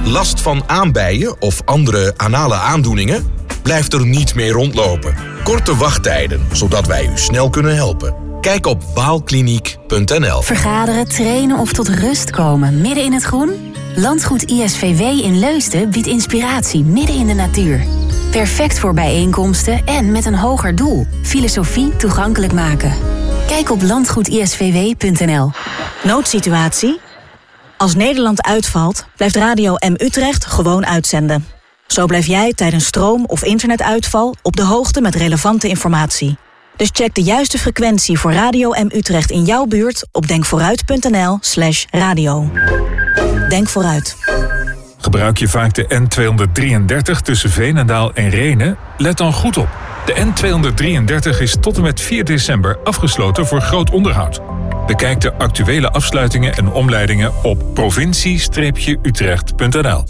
Last van aanbijen of andere anale aandoeningen? Blijf er niet mee rondlopen. Korte wachttijden, zodat wij u snel kunnen helpen. Kijk op waalkliniek.nl. Vergaderen, trainen of tot rust komen midden in het groen? Landgoed ISVW in Leusden biedt inspiratie midden in de natuur. Perfect voor bijeenkomsten en met een hoger doel. Filosofie toegankelijk maken. Kijk op landgoedisvw.nl. Noodsituatie? Als Nederland uitvalt, blijft Radio M Utrecht gewoon uitzenden. Zo blijf jij tijdens stroom- of internetuitval op de hoogte met relevante informatie. Dus check de juiste frequentie voor Radio M Utrecht in jouw buurt op denkvooruit.nl/radio. Denk vooruit. Gebruik je vaak de N233 tussen Veenendaal en Rhenen? Let dan goed op. De N233 is tot en met 4 december afgesloten voor groot onderhoud. Bekijk de actuele afsluitingen en omleidingen op provincie-utrecht.nl.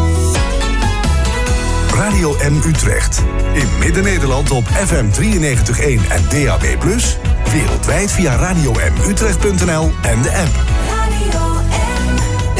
Radio M Utrecht. In Midden-Nederland op FM 93.1 en DAB+. Wereldwijd via radiomutrecht.nl en de app. Radio M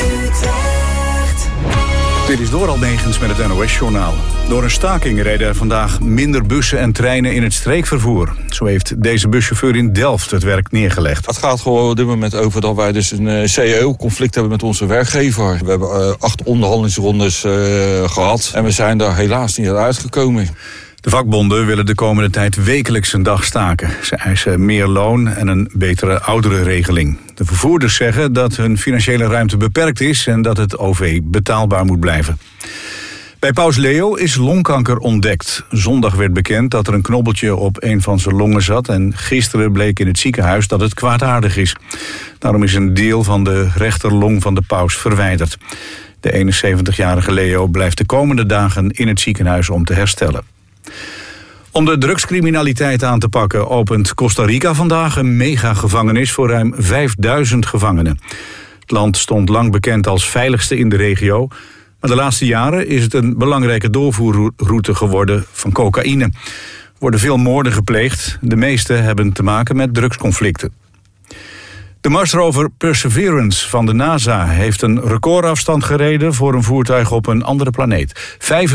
Utrecht. Dit is Doral Negens met het NOS-journaal. Door een staking reden er vandaag minder bussen en treinen in het streekvervoer. Zo heeft deze buschauffeur in Delft het werk neergelegd. Het gaat gewoon op dit moment over dat wij dus een CEO-conflict hebben met onze werkgever. We hebben 8 onderhandelingsrondes gehad en we zijn daar helaas niet uitgekomen. De vakbonden willen de komende tijd wekelijks een dag staken. Ze eisen meer loon en een betere ouderenregeling. De vervoerders zeggen dat hun financiële ruimte beperkt is en dat het OV betaalbaar moet blijven. Bij paus Leo is longkanker ontdekt. Zondag werd bekend dat er een knobbeltje op een van zijn longen zat en gisteren bleek in het ziekenhuis dat het kwaadaardig is. Daarom is een deel van de rechterlong van de paus verwijderd. De 71-jarige Leo blijft de komende dagen in het ziekenhuis om te herstellen. Om de drugscriminaliteit aan te pakken opent Costa Rica vandaag een megagevangenis voor ruim 5000 gevangenen. Het land stond lang bekend als veiligste in de regio, maar de laatste jaren is het een belangrijke doorvoerroute geworden van cocaïne. Er worden veel moorden gepleegd, de meeste hebben te maken met drugsconflicten. De Marsrover Perseverance van de NASA heeft een recordafstand gereden voor een voertuig op een andere planeet.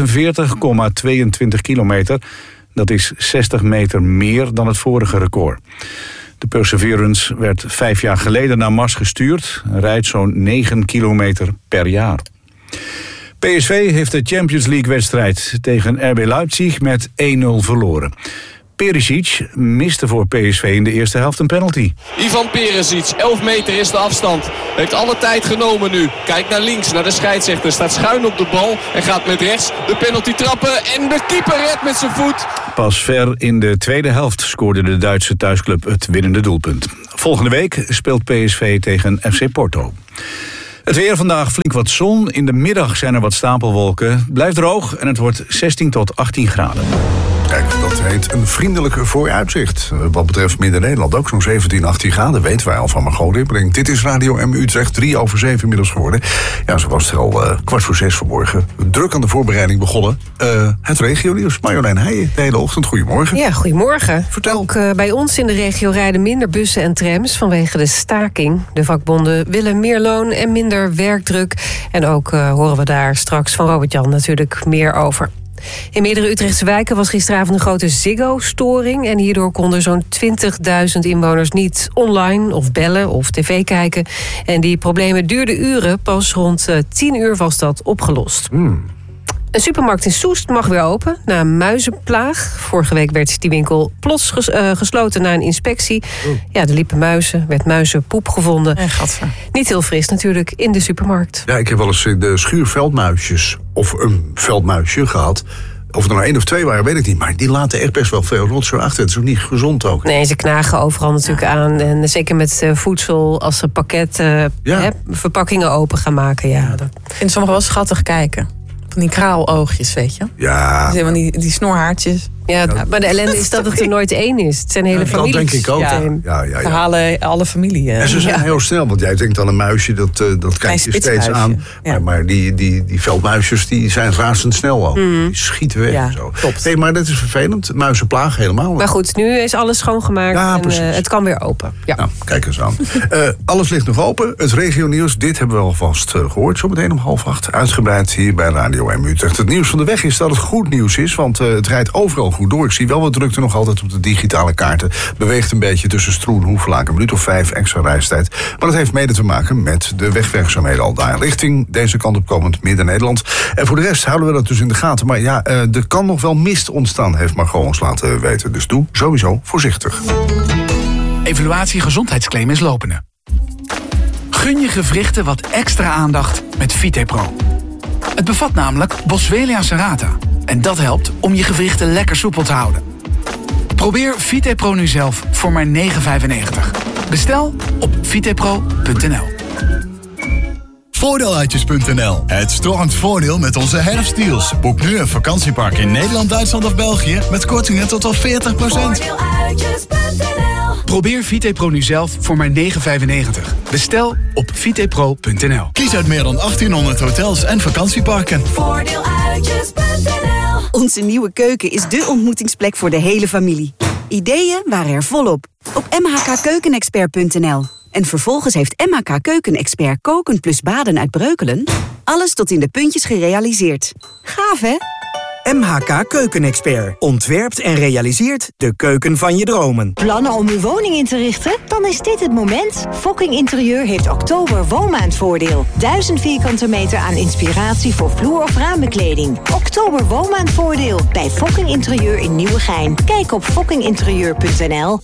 45,22 kilometer, dat is 60 meter meer dan het vorige record. De Perseverance werd 5 jaar geleden naar Mars gestuurd en rijdt zo'n 9 kilometer per jaar. PSV heeft de Champions League-wedstrijd tegen RB Leipzig met 1-0 verloren. Perisic miste voor PSV in de eerste helft een penalty. Ivan Perisic, 11 meter is de afstand. Heeft alle tijd genomen nu. Kijkt naar links, naar de scheidsrechter. Staat schuin op de bal en gaat met rechts de penalty trappen. En de keeper redt met zijn voet. Pas ver in de tweede helft scoorde de Duitse thuisclub het winnende doelpunt. Volgende week speelt PSV tegen FC Porto. Het weer vandaag flink wat zon. In de middag zijn er wat stapelwolken. Het blijft droog en het wordt 16 tot 18 graden. Kijk, dat heet een vriendelijk vooruitzicht. Wat betreft Midden-Nederland ook zo'n 17, 18 graden, weten wij al van Margot Lippering. Dit is Radio M Utrecht, 7:03 inmiddels geworden. Ja, zo was het al 5:45 vanmorgen. Druk aan de voorbereiding begonnen. Het regionieuws. Marjolein Heijen, de hele ochtend. Goedemorgen. Ja, goedemorgen. Vertel. Ook bij ons in de regio rijden minder bussen en trams vanwege de staking. De vakbonden willen meer loon en minder werkdruk. En ook horen we daar straks van Robert-Jan natuurlijk meer over. In meerdere Utrechtse wijken was gisteravond een grote Ziggo-storing. En hierdoor konden zo'n 20.000 inwoners niet online of bellen of tv kijken. En die problemen duurden uren. Pas rond 10 uur was dat opgelost. Een supermarkt in Soest mag weer open na een muizenplaag. Vorige week werd die winkel plots gesloten na een inspectie. Ja, er liepen muizen, werd muizenpoep gevonden. Niet heel fris natuurlijk in de supermarkt. Ja, ik heb wel eens de schuur veldmuisjes of een veldmuisje gehad. Of er nou 1 of 2 waren, weet ik niet. Maar die laten echt best wel veel rotzooi achter. Het is ook niet gezond ook. Nee, ze knagen overal natuurlijk aan. En zeker met voedsel, als ze verpakkingen open gaan maken. Ja. Ik vind sommigen wel schattig kijken. Van die kraaloogjes, weet je. Ja. Dus helemaal die snorhaartjes. Ja, maar de ellende is dat het er nooit één is. Het zijn hele families. Dat denk ik ook. Ja. Ze halen alle familie. En ze zijn heel snel, want jij denkt aan een muisje, dat kijk je steeds aan. Ja. Maar die veldmuisjes die zijn razendsnel al. Die schieten weg en zo. Nee, maar dat is vervelend. Muizenplaag helemaal. Maar goed, nu is alles schoongemaakt en het kan weer open. Ja. Nou, kijk eens aan. Alles ligt nog open. Het regionieuws, dit hebben we alvast gehoord. Zometeen om 7:30. Uitgebreid hier bij Radio M Utrecht. Het nieuws van de weg is dat het goed nieuws is, want het rijdt overal goed door. Ik zie wel wat drukte nog altijd op de digitale kaarten. Beweegt een beetje tussen Stroe en Hoevelaak. Een minuut of 5 extra reistijd. Maar dat heeft mede te maken met de wegwerkzaamheden al daar. Richting deze kant op komend Midden-Nederland. En voor de rest houden we dat dus in de gaten. Maar ja, er kan nog wel mist ontstaan, heeft Margot ons laten weten. Dus doe sowieso voorzichtig. Evaluatie gezondheidsclaim is lopende. Gun je gewrichten wat extra aandacht met VitePro. Het bevat namelijk Boswellia serrata. En dat helpt om je gewrichten lekker soepel te houden. Probeer VitePro nu zelf voor maar €9,95. Bestel op vitepro.nl. Voordeeluitjes.nl. Het stormt voordeel met onze herfstdeals. Boek nu een vakantiepark in Nederland, Duitsland of België met kortingen tot al 40%. Probeer VitePro nu zelf voor maar €9,95. Bestel op vitepro.nl. Kies uit meer dan 1800 hotels en vakantieparken. Voordeeluitjes.nl. Onze nieuwe keuken is dé ontmoetingsplek voor de hele familie. Ideeën waren er volop op mhkkeukenexpert.nl. En vervolgens heeft MHK Keukenexpert koken plus baden uit Breukelen alles tot in de puntjes gerealiseerd. Gaaf, hè? MHK Keukenexpert ontwerpt en realiseert de keuken van je dromen. Plannen om uw woning in te richten? Dan is dit het moment. Fokking Interieur heeft oktober woonmaandvoordeel. 1000 vierkante meter aan inspiratie voor vloer- of raambekleding. Oktober woonmaandvoordeel bij Fokking Interieur in Nieuwegein. Kijk op fokkinginterieur.nl.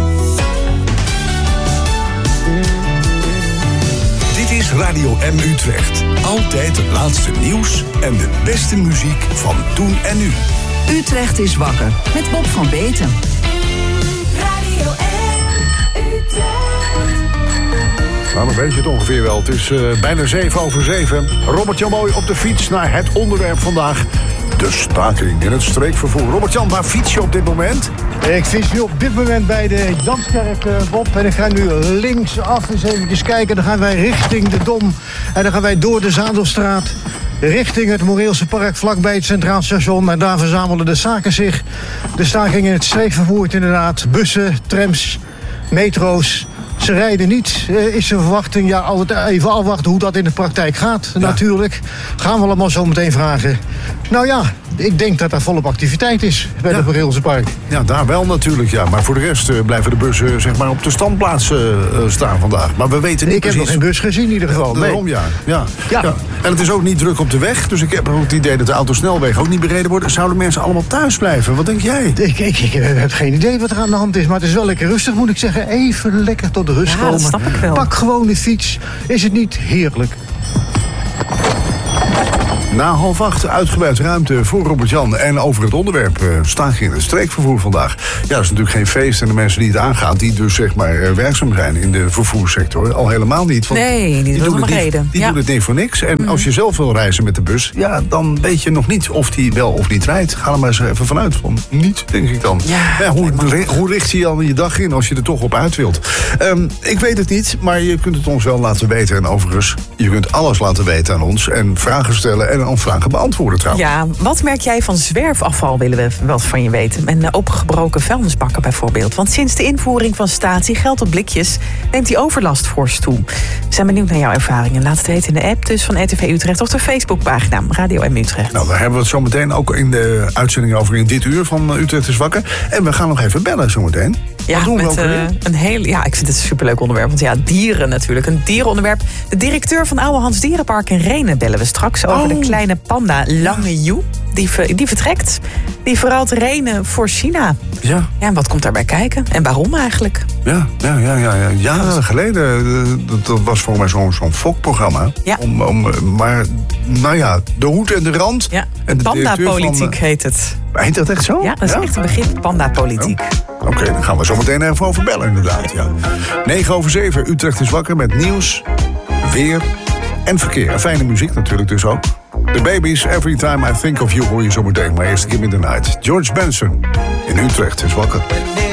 Dit is Radio M Utrecht. Altijd het laatste nieuws en de beste muziek van toen en nu. Utrecht is wakker met Bob van Beeten. Radio M Utrecht. Nou, dan weet je het ongeveer wel. Het is bijna 7:07. Robert-Jan Mooi op de fiets naar het onderwerp vandaag. De staking in het streekvervoer. Robert-Jan, waar fiets je op dit moment? Ik fiets nu op dit moment bij de Janskerk, Bob. En ik ga nu linksaf eens even kijken. Dan gaan wij richting de Dom. En dan gaan wij door de Zadelstraat richting het Moreelse Park, vlakbij het Centraal Station. En daar verzamelen de zaken zich. De staking in het streekvervoer inderdaad. Bussen, trams, metro's. Ze rijden niet, is de verwachting. Ja, altijd even afwachten hoe dat in de praktijk gaat. Ja. Natuurlijk. Gaan we allemaal zo meteen vragen. Nou ja, ik denk dat er volop activiteit is bij het Moreelse Park. Ja, daar wel natuurlijk, ja. Maar voor de rest blijven de bussen zeg maar op de standplaats staan vandaag. Maar we weten niet Ik heb nog geen bus gezien in ieder geval. Daarom, ja. En het is ook niet druk op de weg. Dus ik heb ook het idee dat de autosnelwegen ook niet bereden worden. Zouden mensen allemaal thuis blijven? Wat denk jij? Ik heb geen idee wat er aan de hand is. Maar het is wel lekker rustig, moet ik zeggen. Even lekker tot de rust komen. Dat snap ik wel. Pak gewoon de fiets. Is het niet heerlijk? Na 7:30 uitgebreid ruimte voor Robert-Jan en over het onderwerp staking in het streekvervoer vandaag. Ja, dat is natuurlijk geen feest en de mensen die het aangaat, die dus zeg maar werkzaam zijn in de vervoerssector, al helemaal niet. Want nee, die doen het reden. Die doen het niet voor niks. En als je zelf wil reizen met de bus, ja, dan weet je nog niet of die wel of niet rijdt. Ga er maar eens even vanuit van niet, denk ik dan. Ja, hoe richt je dan je dag in als je er toch op uit wilt? Ik weet het niet, maar je kunt het ons wel laten weten. En overigens, je kunt alles laten weten aan ons en vragen stellen en vragen beantwoorden trouwens. Ja, wat merk jij van zwerfafval, willen we wel van je weten. En opgebroken vuilnisbakken bijvoorbeeld. Want sinds de invoering van statiegeld op blikjes neemt die overlast fors toe. We zijn benieuwd naar jouw ervaringen. Laat het weten in de app dus van RTV Utrecht of de Facebookpagina Radio M Utrecht. Nou, daar hebben we het zo meteen ook in de uitzending over in dit uur van Utrecht is wakker. En we gaan nog even bellen zo meteen. Ja, ik vind het een superleuk onderwerp. Want ja, dieren natuurlijk. Een dierenonderwerp. De directeur van Oude Hans Dierenpark in Rhenen bellen we straks over de kleine panda Lange Yu. Die vertrekt. Die verruilt Rhenen voor China. Ja, en wat komt daarbij kijken? En waarom eigenlijk? Ja. Jaren geleden, dat was volgens mij zo'n fokprogramma. Ja. Maar, nou ja, de hoed en de rand. Ja, pandapolitiek heet het. Heet dat echt zo? Ja, dat is echt een begrip, pandapolitiek. Oké, dan gaan we zo meteen even over bellen inderdaad. Ja. 7:09, Utrecht is wakker met nieuws, weer en verkeer. En fijne muziek natuurlijk dus ook. The Babies, Every Time I Think of You hoor je zo meteen. Maar eerst Give Me the Night. George Benson in Utrecht is wakker.